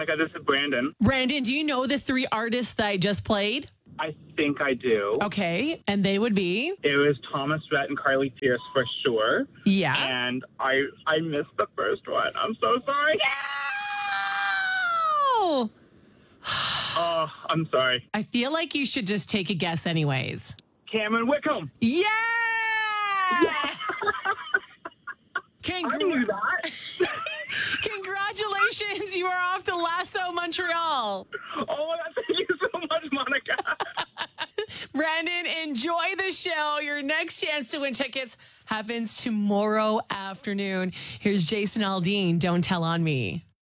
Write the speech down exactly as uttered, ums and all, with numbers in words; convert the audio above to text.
Monica. This is Brandon. Brandon, do you know the three artists that I just played? I think I do. Okay, and they would be? It was Thomas Rhett and Carly Pierce for sure. Yeah. And I I missed the first one. I'm so sorry. No! Oh, I'm sorry. I feel like you should just take a guess anyways. Cameron Wickham. Yeah! Yeah. Congra- I knew that. Congratulations, you are off to Lasso Montreal. Oh my God, thank you so much, Monica. Brandon, enjoy the show. Your next chance to win tickets happens tomorrow afternoon. Here's Jason Aldean, Don't Tell on Me.